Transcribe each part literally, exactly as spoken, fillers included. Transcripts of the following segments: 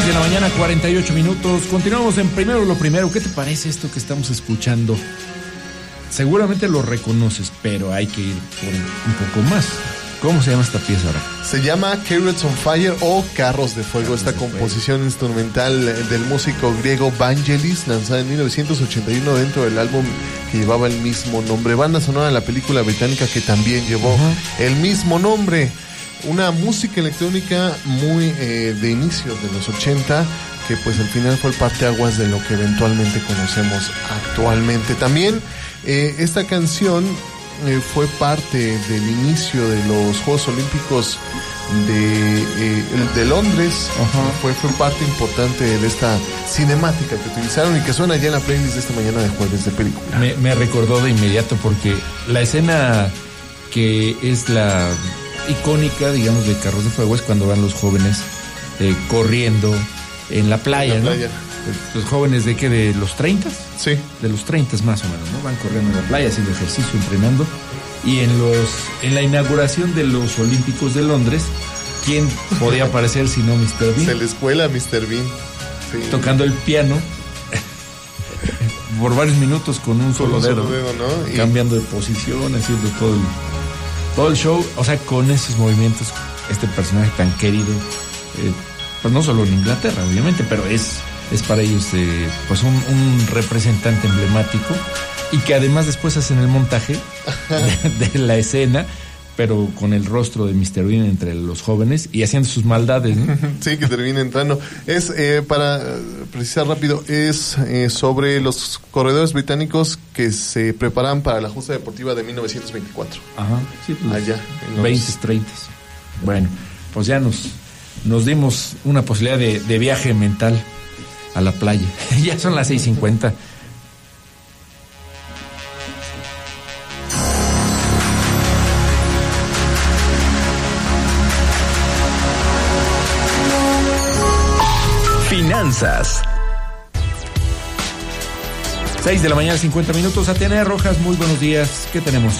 seis de la mañana, cuarenta y ocho minutos. Continuamos en Primero lo Primero. ¿Qué te parece esto que estamos escuchando? Seguramente lo reconoces, pero hay que ir por un poco más. ¿Cómo se llama esta pieza ahora? Se llama Chariots on Fire o Carros de Fuego. Carros esta de composición fuego. instrumental del músico griego Vangelis, lanzada en mil novecientos ochenta y uno dentro del álbum que llevaba el mismo nombre. Banda sonora de la película británica que también llevó uh-huh. el mismo nombre. Una música electrónica muy eh, de inicios de los ochenta, que pues al final fue el parteaguas de lo que eventualmente conocemos actualmente. También eh, esta canción eh, fue parte del inicio de los Juegos Olímpicos de, eh, de Londres. Uh-huh. fue, fue parte importante de esta cinemática que utilizaron y que suena ya en la playlist de esta mañana de jueves de película. Me, me recordó de inmediato porque la escena que es la icónica, digamos, de Carros de Fuego es cuando van los jóvenes eh, corriendo en la playa, en la playa. ¿no? Los jóvenes de qué, de los treinta, sí, de los treinta más o menos, ¿no? Van corriendo en la playa, haciendo ejercicio, entrenando. Y en los, en la inauguración de los Olímpicos de Londres, ¿quién podía aparecer si no mister Bean? Se le escuela mister Bean, sí. Tocando el piano por varios minutos con un solo, con un dedo, solo dedo, ¿no? Cambiando y... de posición, haciendo todo el todo el show, o sea, con esos movimientos, este personaje tan querido, eh, pues no solo en Inglaterra, obviamente, pero es, es para ellos eh, pues un, un representante emblemático, y que además después hacen el montaje de, de la escena, pero con el rostro de mister Bean entre los jóvenes y haciendo sus maldades, ¿no? Sí, que termina entrando. Es, eh, para precisar rápido, es eh, sobre los corredores británicos que se preparan para la justa deportiva de mil novecientos veinticuatro. Ajá, sí, pues, allá. En los veinte, treinta. Bueno, pues ya nos, nos dimos una posibilidad de, de viaje mental a la playa. Ya son las seis cincuenta. Finanzas. seis de la mañana, cincuenta minutos. Atenea Rojas, muy buenos días. ¿Qué tenemos?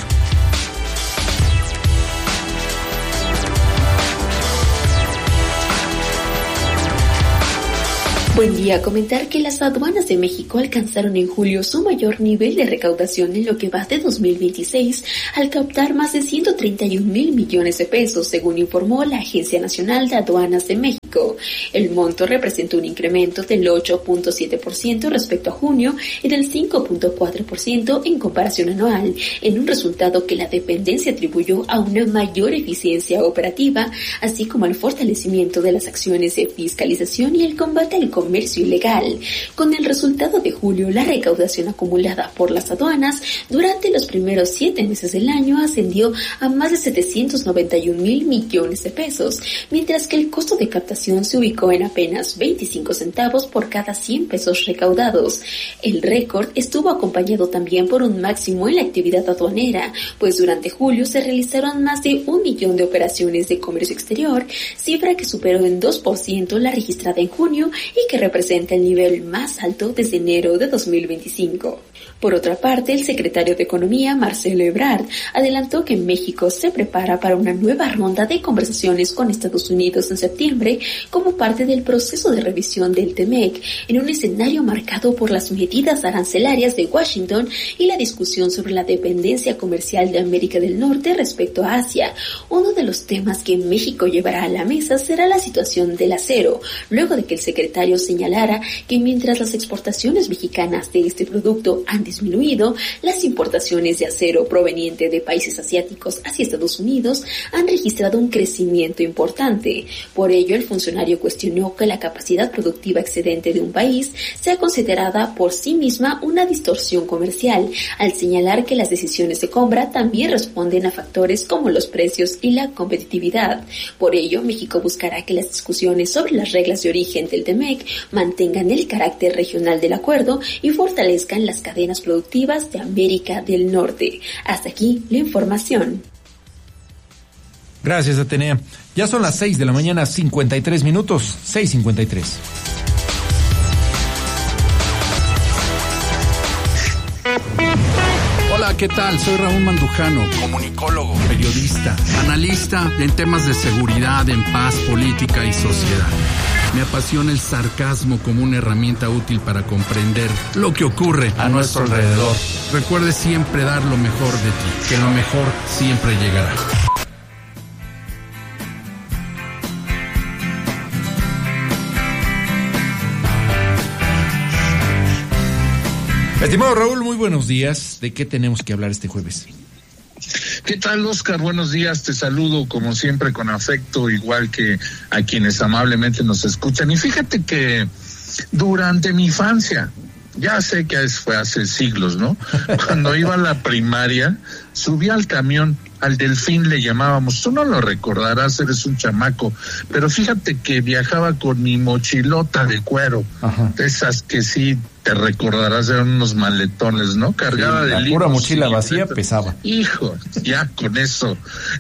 Buen día. Comentar que las aduanas de México alcanzaron en julio su mayor nivel de recaudación en lo que va de dos mil veintiséis, al captar más de ciento treinta y un mil millones de pesos, según informó la Agencia Nacional de Aduanas de México. El monto representó un incremento del ocho punto siete por ciento respecto a junio y del cinco punto cuatro por ciento en comparación anual, en un resultado que la dependencia atribuyó a una mayor eficiencia operativa, así como al fortalecimiento de las acciones de fiscalización y el combate al comercio ilegal. Con el resultado de julio, la recaudación acumulada por las aduanas durante los primeros siete meses del año ascendió a más de setecientos noventa y un mil millones de pesos, mientras que el costo de captación se ubicó en apenas veinticinco centavos por cada cien pesos recaudados. El récord estuvo acompañado también por un máximo en la actividad aduanera, pues durante julio se realizaron más de un millón de operaciones de comercio exterior, cifra que superó en dos por ciento la registrada en junio y que representa el nivel más alto desde enero de dos mil veinticinco. Por otra parte, el secretario de Economía, Marcelo Ebrard, adelantó que México se prepara para una nueva ronda de conversaciones con Estados Unidos en septiembre como parte del proceso de revisión del T M E C, en un escenario marcado por las medidas arancelarias de Washington y la discusión sobre la dependencia comercial de América del Norte respecto a Asia. Uno de los temas que México llevará a la mesa será la situación del acero, luego de que el secretario señalara que mientras las exportaciones mexicanas de este producto han disminuido, las importaciones de acero proveniente de países asiáticos hacia Estados Unidos han registrado un crecimiento importante. Por ello, el funcionario cuestionó que la capacidad productiva excedente de un país sea considerada por sí misma una distorsión comercial, al señalar que las decisiones de compra también responden a factores como los precios y la competitividad. Por ello, México buscará que las discusiones sobre las reglas de origen del T M E C mantengan el carácter regional del acuerdo y fortalezcan las cadenas productivas de América del Norte. Hasta aquí la información. Gracias, Atenea. Ya son las seis de la mañana, cincuenta y tres minutos, seis cincuenta y tres. Hola, ¿qué tal? Soy Raúl Mandujano, comunicólogo, periodista, analista en temas de seguridad, en paz, política y sociedad. Me apasiona el sarcasmo como una herramienta útil para comprender lo que ocurre a nuestro alrededor. Recuerde siempre dar lo mejor de ti, que lo mejor siempre llegará. Estimado Raúl, muy buenos días. ¿De qué tenemos que hablar este jueves? ¿Qué tal, Oscar? Buenos días, te saludo como siempre con afecto, igual que a quienes amablemente nos escuchan. Y fíjate que durante mi infancia, ya sé que fue hace siglos, ¿no? Cuando iba a la primaria, subía al camión, al Delfín le llamábamos, tú no lo recordarás, eres un chamaco, pero fíjate que viajaba con mi mochilota de cuero, Ajá. de esas que sí te recordarás, eran unos maletones, ¿no? Cargada sí, de la libros. La pura mochila vacía pesaba. Hijo, ya con eso.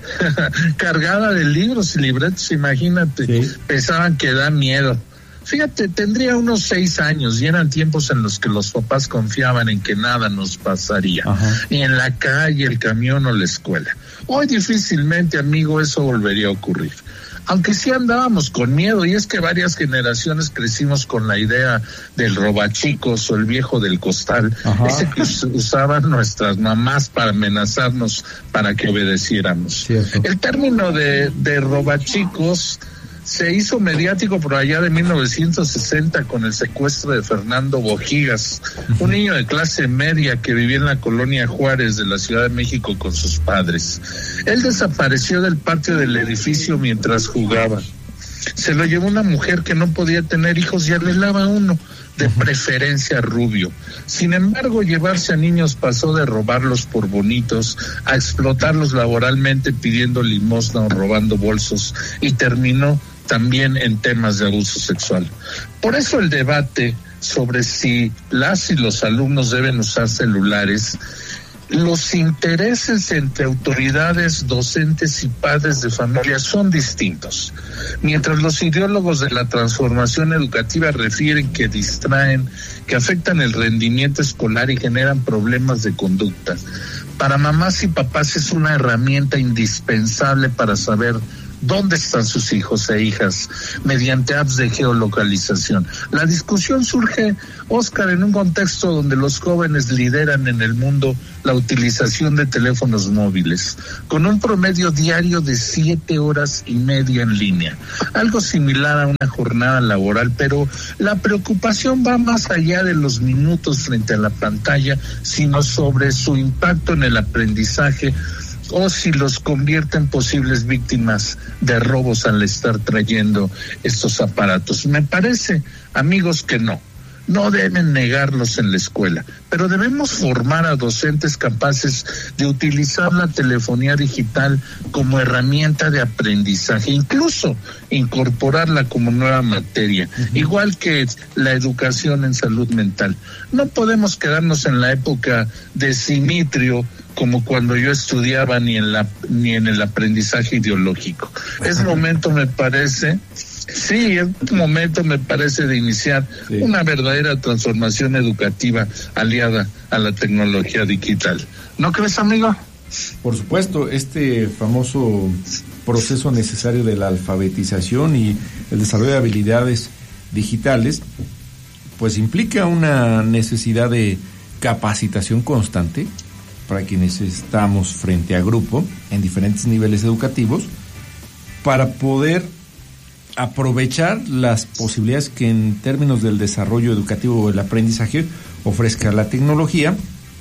Cargada de libros y libretos, imagínate, sí. Pesaban que da miedo. Fíjate, tendría unos seis años y eran tiempos en los que los papás confiaban en que nada nos pasaría, Ajá. ni en la calle, el camión o la escuela. Hoy difícilmente, amigo, eso volvería a ocurrir. Aunque sí andábamos con miedo, y es que varias generaciones crecimos con la idea del robachicos o el viejo del costal, Ajá. ese que us- usaban nuestras mamás para amenazarnos para que obedeciéramos. Cierto. El término de, de robachicos se hizo mediático por allá de mil novecientos sesenta con el secuestro de Fernando Bojigas, un niño de clase media que vivía en la colonia Juárez de la Ciudad de México con sus padres. Él desapareció del patio del edificio mientras jugaba. Se lo llevó una mujer que no podía tener hijos y arreglaba uno, de preferencia rubio. Sin embargo, llevarse a niños pasó de robarlos por bonitos a explotarlos laboralmente pidiendo limosna o robando bolsos, y terminó también en temas de abuso sexual. Por eso el debate sobre si las y los alumnos deben usar celulares, los intereses entre autoridades, docentes y padres de familia son distintos. Mientras los ideólogos de la transformación educativa refieren que distraen, que afectan el rendimiento escolar y generan problemas de conducta, para mamás y papás es una herramienta indispensable para saber dónde están sus hijos e hijas mediante apps de geolocalización. La discusión surge, Oscar, en un contexto donde los jóvenes lideran en el mundo la utilización de teléfonos móviles, con un promedio diario de siete horas y media en línea, algo similar a una jornada laboral, pero la preocupación va más allá de los minutos frente a la pantalla, sino sobre su impacto en el aprendizaje, o si los convierte en posibles víctimas de robos al estar trayendo estos aparatos. Me parece, amigos, que no. No deben negarlos en la escuela, pero debemos formar a docentes capaces de utilizar la telefonía digital como herramienta de aprendizaje, incluso incorporarla como nueva materia, uh-huh. igual que la educación en salud mental. No podemos quedarnos en la época de Simitrio, como cuando yo estudiaba, ni en la ni en el aprendizaje ideológico. Es momento, me parece, sí, es momento, me parece, de iniciar sí. una verdadera transformación educativa aliada a la tecnología digital. ¿No crees, amigo? Por supuesto, este famoso proceso necesario de la alfabetización y el desarrollo de habilidades digitales, pues implica una necesidad de capacitación constante para quienes estamos frente a grupo en diferentes niveles educativos, para poder aprovechar las posibilidades que en términos del desarrollo educativo o el aprendizaje ofrezca la tecnología,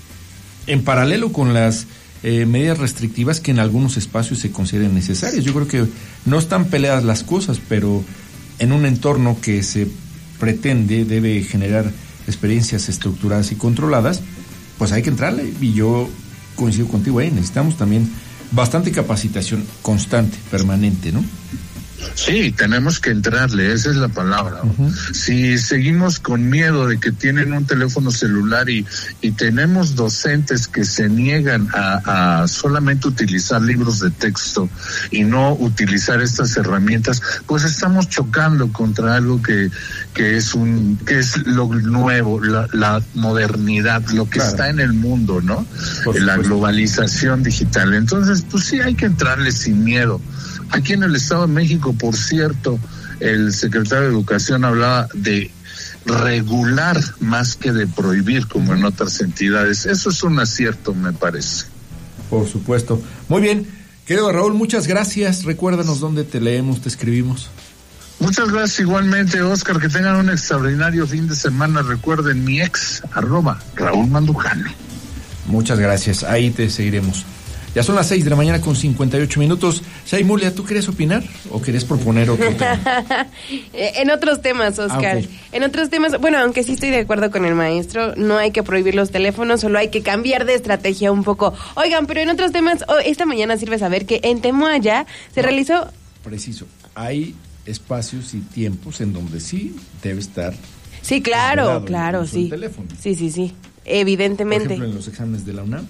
en paralelo con las eh, medidas restrictivas que en algunos espacios se consideren necesarias. Yo creo que no están peleadas las cosas, pero en un entorno que se pretende debe generar experiencias estructuradas y controladas, pues hay que entrarle, y yo coincido contigo ahí, necesitamos también bastante capacitación constante, permanente, ¿no? Sí, tenemos que entrarle, esa es la palabra. Uh-huh. Si seguimos con miedo de que tienen un teléfono celular y, y tenemos docentes que se niegan a, a solamente utilizar libros de texto y no utilizar estas herramientas, pues estamos chocando contra algo que, que es un que es lo nuevo, la, la modernidad, lo que claro. está en el mundo, ¿no? La globalización digital. Entonces, pues sí, hay que entrarle sin miedo. Aquí en el Estado de México, por cierto, el secretario de Educación hablaba de regular más que de prohibir, como en otras entidades. Eso es un acierto, me parece. Por supuesto. Muy bien, querido Raúl, muchas gracias. Recuérdanos dónde te leemos, te escribimos. Muchas gracias igualmente, Oscar. Que tengan un extraordinario fin de semana. Recuerden mi ex, arroba Raúl Mandujano. Muchas gracias, ahí te seguiremos. Ya son las seis de la mañana con cincuenta y ocho minutos. Shaimulia, ¿tú quieres opinar o quieres proponer otro tema? En otros temas, Oscar. Ah, okay. En otros temas, bueno, aunque sí estoy de acuerdo con el maestro, no hay que prohibir los teléfonos, solo hay que cambiar de estrategia un poco. Oigan, pero en otros temas, oh, esta mañana sirve saber que en Temoaya se no, realizó... Preciso, hay espacios y tiempos en donde sí debe estar... Sí, claro, claro, sí. El teléfono. Sí, sí, sí. Evidentemente. Por ejemplo, en los exámenes de la UNAM.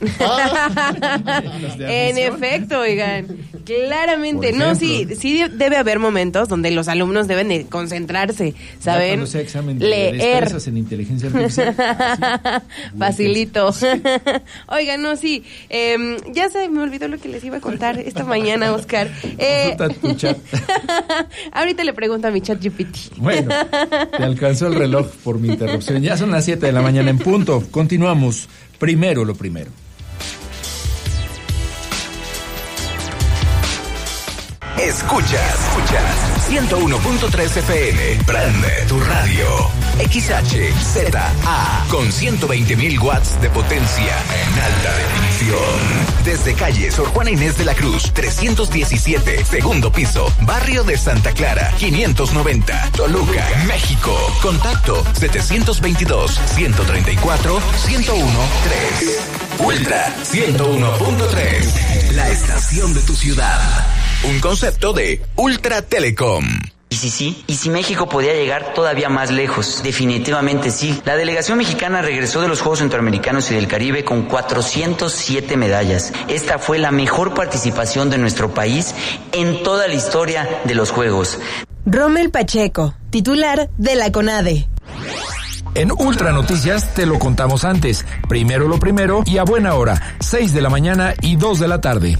En efecto, oigan. Claramente. No, sí, sí debe haber momentos donde los alumnos deben de concentrarse, ¿saben? Ya cuando sea examen de leer. destrezas en inteligencia artificial. Sí. Facilito. Sí. Oigan, no, sí. Eh, ya se me olvidó lo que les iba a contar esta mañana, Oscar. Eh, tu chat. Ahorita le pregunto a mi chat G P T. Bueno, te alcanzó el reloj por mi interrupción. Ya son las siete de la mañana en punto. Continuamos. Primero lo primero. Escuchas, escuchas ciento uno punto tres F M. Prende tu radio. X H Z A con ciento veinte mil watts de potencia en alta definición. Desde calle Sor Juana Inés de la Cruz, trescientos diecisiete, segundo piso, barrio de Santa Clara, quinientos noventa, Toluca, México. Contacto setecientos veintidós, ciento treinta y cuatro, ciento uno, tres. Ultra ciento uno punto tres. La estación de tu ciudad. Un concepto de Ultra Telecom. Y sí, sí, y si México podía llegar todavía más lejos, definitivamente sí. La delegación mexicana regresó de los Juegos Centroamericanos y del Caribe con cuatrocientas siete medallas. Esta fue la mejor participación de nuestro país en toda la historia de los Juegos. Rommel Pacheco, titular de la CONADE. En Ultra Noticias te lo contamos antes. Primero lo primero y a buena hora, seis de la mañana y dos de la tarde.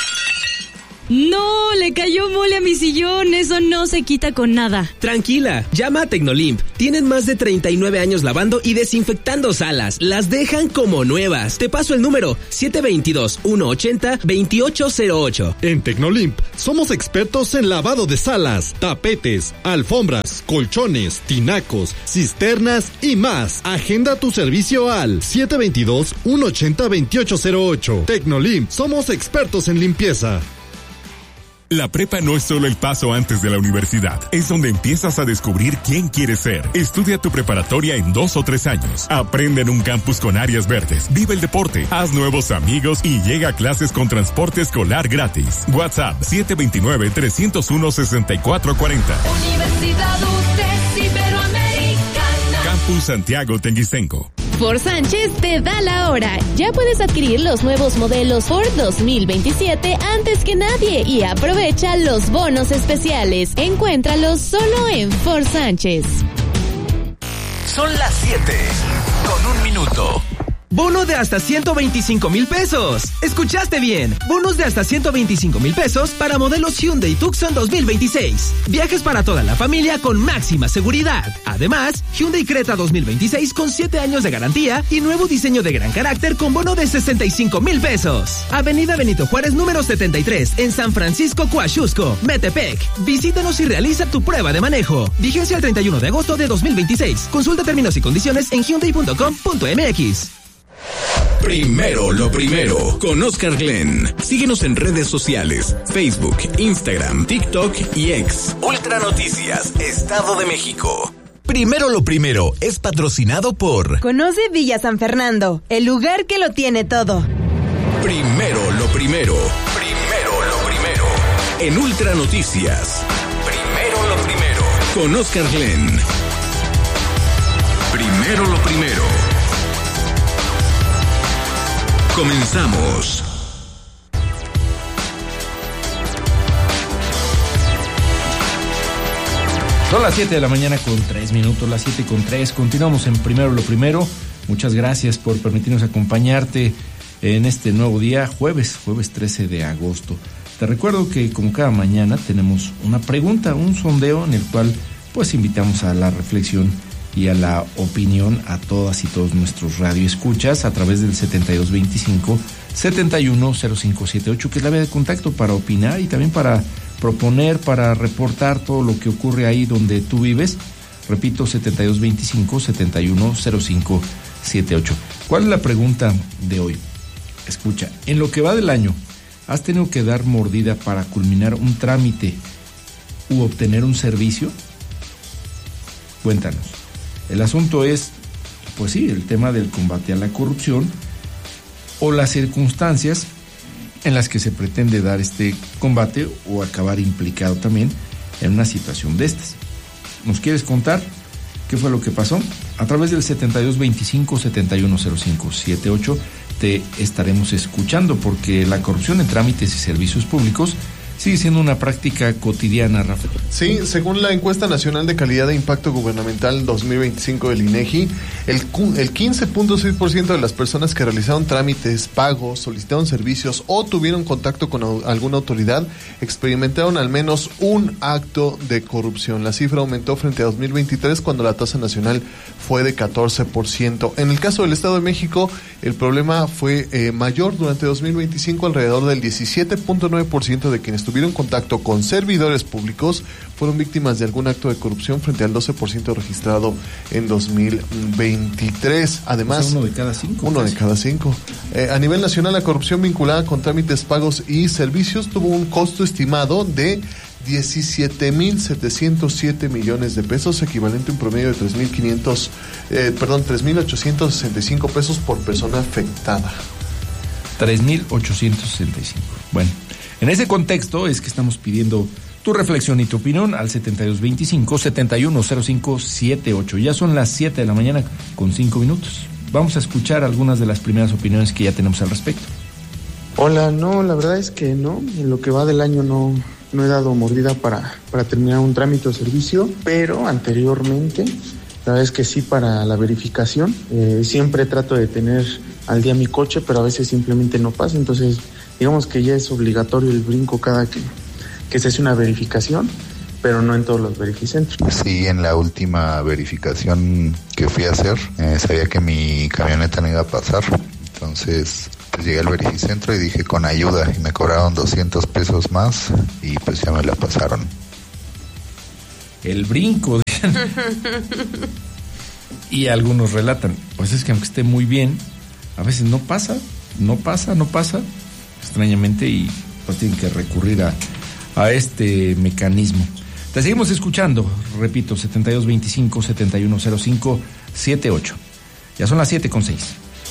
No, le cayó mole a mi sillón, eso no se quita con nada. Tranquila, llama a Tecnolimp. Tienen más de treinta y nueve años lavando y desinfectando salas. Las dejan como nuevas. Te paso el número siete dos dos, uno ocho cero, dos ocho cero ocho. En Tecnolimp somos expertos en lavado de salas, tapetes, alfombras, colchones, tinacos, cisternas y más. Agenda tu servicio al siete dos dos, uno ocho cero, dos ocho cero ocho. Tecnolimp, somos expertos en limpieza. La prepa no es solo el paso antes de la universidad, es donde empiezas a descubrir quién quieres ser. Estudia tu preparatoria en dos o tres años. Aprende en un campus con áreas verdes, vive el deporte, haz nuevos amigos y llega a clases con transporte escolar gratis. WhatsApp siete dos nueve, tres cero uno, seis cuatro cuatro cero. Universidad U T E S Iberoamericana. Campus Santiago Tenguistenco. Ford Sánchez te da la hora. Ya puedes adquirir los nuevos modelos Ford dos mil veintisiete antes que nadie y aprovecha los bonos especiales. Encuéntralos solo en Ford Sánchez. Son las siete con un minuto. Bono de hasta ciento veinticinco mil pesos. ¿Escuchaste bien? Bonos de hasta ciento veinticinco mil pesos para modelos Hyundai Tucson dos mil veintiséis. Viajes para toda la familia con máxima seguridad. Además, Hyundai Creta dos mil veintiséis con siete años de garantía y nuevo diseño de gran carácter con bono de sesenta y cinco mil pesos. Avenida Benito Juárez número setenta y tres en San Francisco, Coaxusco, Metepec. Visítanos y realiza tu prueba de manejo. Vigencia el treinta y uno de agosto de dos mil veintiséis. Consulta términos y condiciones en hyundai punto com punto m x. Primero lo primero, con Oscar Glenn. Síguenos en redes sociales, Facebook, Instagram, TikTok y X. Ultra Noticias, Estado de México. Primero lo primero es patrocinado por... Conoce Villa San Fernando, el lugar que lo tiene todo. Primero lo primero, primero lo primero. En Ultra Noticias. Primero lo primero, con Oscar Glenn. Primero lo primero. Comenzamos. Son las siete de la mañana con tres minutos, las siete con tres. Continuamos en Primero lo Primero. Muchas gracias por permitirnos acompañarte en este nuevo día, jueves, jueves trece de agosto. Te recuerdo que como cada mañana tenemos una pregunta, un sondeo en el cual pues invitamos a la reflexión y a la opinión a todas y todos nuestros radioescuchas a través del setenta y dos veinticinco, setenta y uno cero cinco setenta y ocho, que es la vía de contacto para opinar y también para proponer, para reportar todo lo que ocurre ahí donde tú vives. Repito, setenta y dos veinticinco, setenta y uno cero cinco setenta y ocho. ¿Cuál es la pregunta de hoy? Escucha, en lo que va del año, ¿has tenido que dar mordida para culminar un trámite u obtener un servicio? Cuéntanos. El asunto es, pues sí, el tema del combate a la corrupción o las circunstancias en las que se pretende dar este combate o acabar implicado también en una situación de estas. ¿Nos quieres contar qué fue lo que pasó? A través del setenta y dos veinticinco, setenta y uno cero cinco setenta y ocho te estaremos escuchando, porque la corrupción en trámites y servicios públicos sigue siendo una práctica cotidiana, Rafael. Sí, según la encuesta nacional de calidad de impacto gubernamental dos mil veinticinco del INEGI, el, el quince punto seis por ciento de las personas que realizaron trámites, pagos, solicitaron servicios o tuvieron contacto con a, alguna autoridad experimentaron al menos un acto de corrupción. La cifra aumentó frente a dos mil veintitrés, cuando la tasa nacional fue de catorce por ciento. En el caso del Estado de México, el problema fue eh, mayor. Durante dos mil veinticinco, alrededor del diecisiete punto nueve por ciento de quienes tuvieron contacto con servidores públicos fueron víctimas de algún acto de corrupción, frente al doce por ciento registrado en dos mil veintitrés. Además, o sea, uno de cada cinco. Uno casi. de cada cinco. Eh, a nivel nacional, la corrupción vinculada con trámites, pagos y servicios tuvo un costo estimado de diecisiete mil setecientos siete millones de pesos, equivalente a un promedio de tres mil quinientos, eh, perdón, tres mil ochocientos sesenta y cinco pesos por persona afectada. tres mil ochocientos sesenta y cinco. Bueno, en ese contexto es que estamos pidiendo tu reflexión y tu opinión al setenta y dos veinticinco, setenta y uno cero cinco setenta y ocho. Ya son las siete de la mañana con cinco minutos. Vamos a escuchar algunas de las primeras opiniones que ya tenemos al respecto. Hola, no, la verdad es que no, en lo que va del año no, no he dado mordida para, para terminar un trámite o servicio, pero anteriormente, la verdad es que sí, para la verificación. Eh, siempre trato de tener al día mi coche, pero a veces simplemente no pasa, entonces digamos que ya es obligatorio el brinco cada que, que se hace una verificación, pero no en todos los verificentros. Sí, en la última verificación que fui a hacer, eh, sabía que mi camioneta no iba a pasar, entonces pues llegué al verificentro y dije con ayuda, y me cobraron doscientos pesos más y pues ya me la pasaron. El brinco. Y algunos relatan, pues es que aunque esté muy bien, a veces no pasa, no pasa, no pasa, extrañamente, y pues tienen que recurrir a, a este mecanismo. Te seguimos escuchando, repito, setenta y dos veinticinco, setenta y uno cero cinco setenta y ocho. Ya son las siete con seis.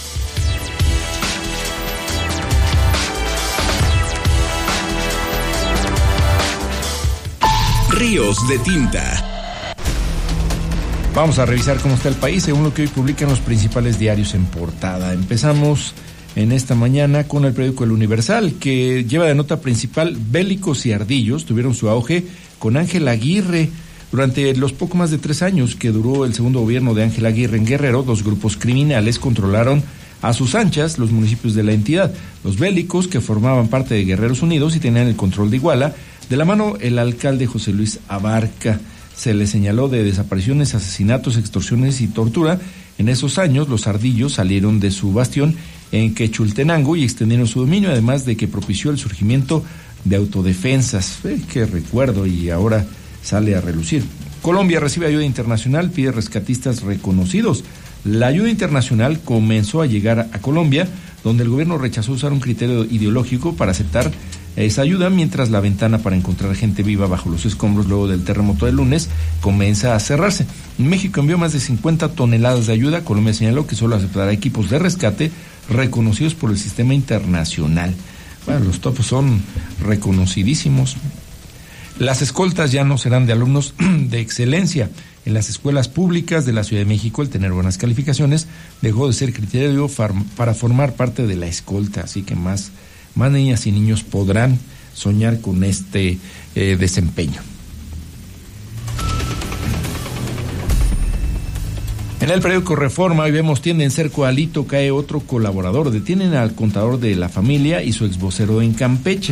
Ríos de tinta. Vamos a revisar cómo está el país según lo que hoy publican los principales diarios en portada. Empezamos en esta mañana con el periódico El Universal, que lleva de nota principal: bélicos y ardillos tuvieron su auge con Ángel Aguirre. Durante los poco más de tres años que duró el segundo gobierno de Ángel Aguirre en Guerrero, dos grupos criminales controlaron a sus anchas los municipios de la entidad. Los bélicos, que formaban parte de Guerreros Unidos y tenían el control de Iguala, de la mano el alcalde José Luis Abarca. Se le señaló de desapariciones, asesinatos, extorsiones y tortura. En esos años, los ardillos salieron de su bastión en Quechultenango y extendieron su dominio, además de que propició el surgimiento de autodefensas. Eh, qué recuerdo, y ahora sale a relucir. Colombia recibe ayuda internacional, pide rescatistas reconocidos. La ayuda internacional comenzó a llegar a Colombia, donde el gobierno rechazó usar un criterio ideológico para aceptar esa ayuda, mientras la ventana para encontrar gente viva bajo los escombros luego del terremoto del lunes comienza a cerrarse. México envió más de cincuenta toneladas de ayuda. Colombia señaló que solo aceptará equipos de rescate reconocidos por el sistema internacional. Bueno, los topos son reconocidísimos. Las escoltas ya no serán de alumnos de excelencia. En las escuelas públicas de la Ciudad de México, el tener buenas calificaciones dejó de ser criterio para formar parte de la escolta, así que más Más niñas y niños podrán soñar con este eh, desempeño. En el periódico Reforma hoy vemos: tienden cerco a Alito, cae otro colaborador. Detienen al contador de la familia y su exvocero en Campeche.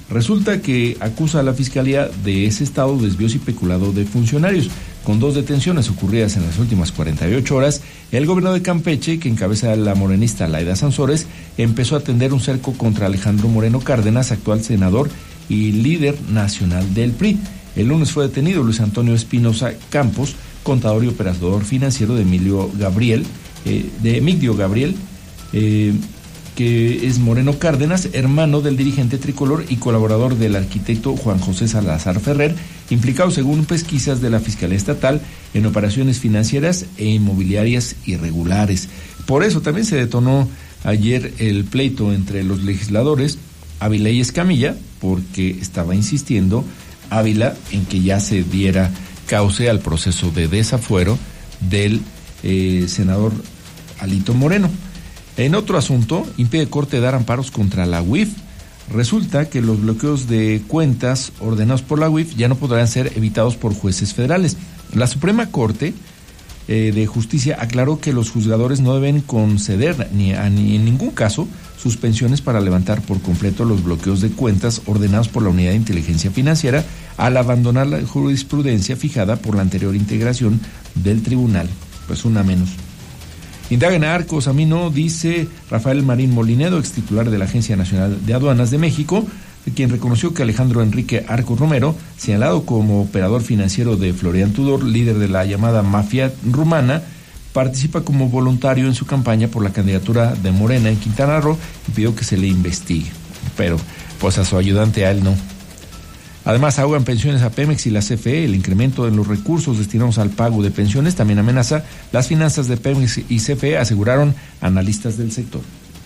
Resulta que acusa a la Fiscalía de ese estado desvíos y peculado de funcionarios. Con dos detenciones ocurridas en las últimas cuarenta y ocho horas, el gobernador de Campeche, que encabeza la morenista Laida Sansores, empezó a tender un cerco contra Alejandro Moreno Cárdenas, actual senador y líder nacional del P R I. El lunes fue detenido Luis Antonio Espinosa Campos, contador y operador financiero de Emilio Gabriel, eh, de Emigdio Gabriel, eh, que es Moreno Cárdenas, hermano del dirigente tricolor y colaborador del arquitecto Juan José Salazar Ferrer, implicado según pesquisas de la Fiscalía Estatal en operaciones financieras e inmobiliarias irregulares. Por eso también se detonó ayer el pleito entre los legisladores Ávila y Escamilla, porque estaba insistiendo Ávila en que ya se diera cauce al proceso de desafuero del eh, senador Alito Moreno. En otro asunto, impide Corte dar amparos contra la U I F. Resulta que los bloqueos de cuentas ordenados por la U I F ya no podrán ser evitados por jueces federales. La Suprema Corte eh, de Justicia aclaró que los juzgadores no deben conceder ni, a, ni en ningún caso suspensiones para levantar por completo los bloqueos de cuentas ordenados por la Unidad de Inteligencia Financiera al abandonar la jurisprudencia fijada por la anterior integración del tribunal. Pues una menos. Indaga en Arcos, a mí no, dice Rafael Marín Molinedo, ex titular de la Agencia Nacional de Aduanas de México, quien reconoció que Alejandro Enrique Arcos Romero, señalado como operador financiero de Florian Tudor, líder de la llamada mafia rumana, participa como voluntario en su campaña por la candidatura de Morena en Quintana Roo y pidió que se le investigue. Pero, pues a su ayudante, a él no. Además, ahogan pensiones a Pemex y la C F E. El incremento en los recursos destinados al pago de pensiones también amenaza las finanzas de Pemex y C F E, aseguraron analistas del sector.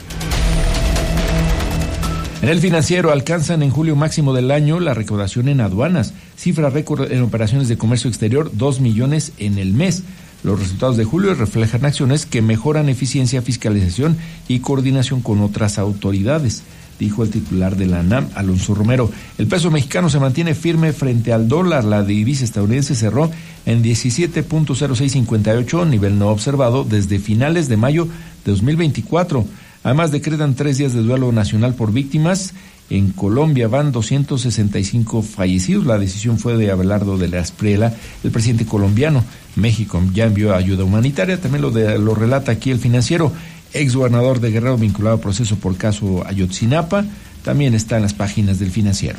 En el Financiero, alcanzan en julio máximo del año la recaudación en aduanas. Cifra récord en operaciones de comercio exterior, dos millones en el mes. Los resultados de julio reflejan acciones que mejoran eficiencia, fiscalización y coordinación con otras autoridades, dijo el titular de la ANAM, Alonso Romero. El peso mexicano se mantiene firme frente al dólar. La divisa estadounidense cerró en diecisiete punto cero seis cincuenta y ocho, nivel no observado desde finales de mayo de dos mil veinticuatro. Además, decretan tres días de duelo nacional por víctimas. En Colombia van doscientos sesenta y cinco fallecidos. La decisión fue de Abelardo de la Espriella, el presidente colombiano. México ya envió ayuda humanitaria. También lo, de, lo relata aquí el Financiero. Ex gobernador de Guerrero vinculado a proceso por caso Ayotzinapa, también está en las páginas del Financiero.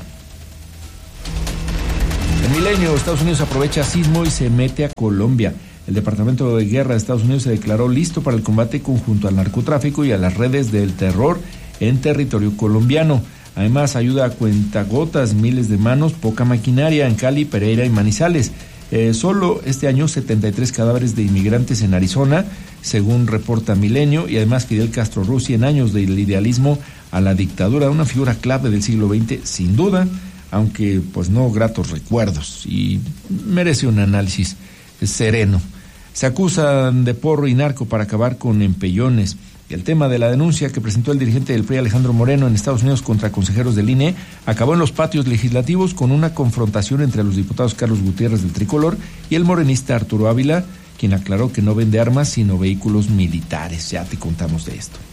En Milenio, Estados Unidos aprovecha sismo y se mete a Colombia. El Departamento de Guerra de Estados Unidos se declaró listo para el combate conjunto al narcotráfico y a las redes del terror en territorio colombiano. Además, ayuda a cuentagotas, miles de manos, poca maquinaria en Cali, Pereira y Manizales. Eh, solo este año setenta y tres cadáveres de inmigrantes en Arizona, según reporta Milenio, y además Fidel Castro Ruz, cien años del idealismo a la dictadura, una figura clave del siglo veinte, sin duda, aunque pues no gratos recuerdos, y merece un análisis sereno. Se acusan de porro y narco para acabar con empellones. El tema de la denuncia que presentó el dirigente del P R I, Alejandro Moreno, en Estados Unidos contra consejeros del I N E, acabó en los patios legislativos con una confrontación entre los diputados Carlos Gutiérrez del Tricolor y el morenista Arturo Ávila, quien aclaró que no vende armas sino vehículos militares. Ya te contamos de esto.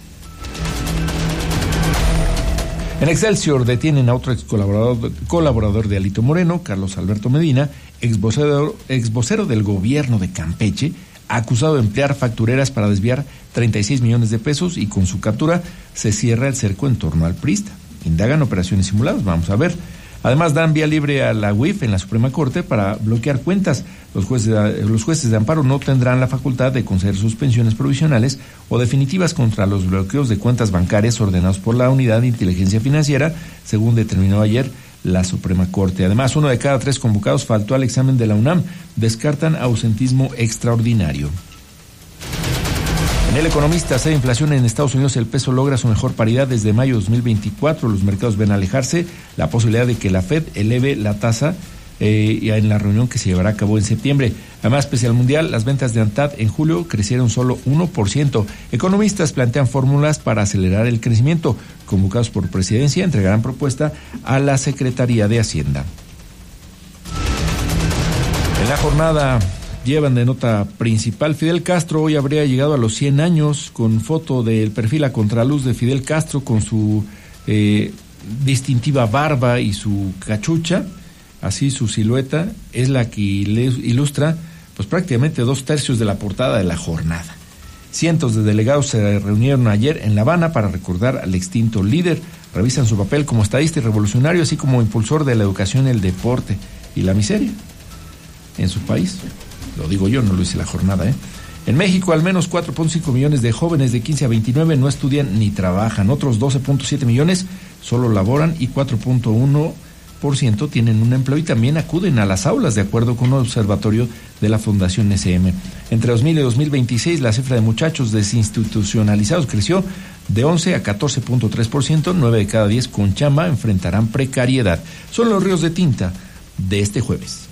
En Excelsior detienen a otro ex colaborador, colaborador de Alito Moreno, Carlos Alberto Medina, ex vocero, ex vocero del gobierno de Campeche, acusado de emplear factureras para desviar treinta y seis millones de pesos, y con su captura se cierra el cerco en torno al priista. Indagan operaciones simuladas, vamos a ver. Además, dan vía libre a la U I F en la Suprema Corte para bloquear cuentas. Los jueces, los jueces de amparo no tendrán la facultad de conceder suspensiones provisionales o definitivas contra los bloqueos de cuentas bancarias ordenados por la Unidad de Inteligencia Financiera, según determinó ayer la Suprema Corte. Además, uno de cada tres convocados faltó al examen de la UNAM. Descartan ausentismo extraordinario. En El Economista, se da inflación en Estados Unidos, el peso logra su mejor paridad desde mayo de dos mil veinticuatro. Los mercados ven alejarse la posibilidad de que la Fed eleve la tasa eh, en la reunión que se llevará a cabo en septiembre. Además, pese al mundial, las ventas de ANTAD en julio crecieron solo uno por ciento. Economistas plantean fórmulas para acelerar el crecimiento. Convocados por Presidencia, entregarán propuesta a la Secretaría de Hacienda. En la jornada llevan de nota principal: Fidel Castro hoy habría llegado a los cien años, con foto del perfil a contraluz de Fidel Castro con su eh, distintiva barba y su cachucha, así su silueta, es la que ilustra pues prácticamente dos tercios de la portada de la jornada. Cientos de delegados se reunieron ayer en La Habana para recordar al extinto líder. Revisan su papel como estadista y revolucionario, así como impulsor de la educación, el deporte y la miseria en su país. Lo digo yo, no lo dice la jornada, ¿eh? En México, al menos cuatro punto cinco millones de jóvenes de quince a veintinueve no estudian ni trabajan. Otros doce punto siete millones solo laboran y cuatro punto uno por ciento tienen un empleo y también acuden a las aulas, de acuerdo con un observatorio de la Fundación S M. Entre dos mil y dos mil veintiséis, la cifra de muchachos desinstitucionalizados creció de once a catorce punto tres por ciento. nueve de cada diez con chamba enfrentarán precariedad. Son los ríos de tinta de este jueves.